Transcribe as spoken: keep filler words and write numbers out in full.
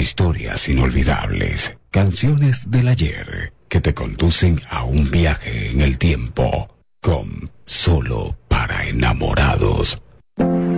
Historias inolvidables, canciones del ayer que te conducen a un viaje en el tiempo con Solo para Enamorados.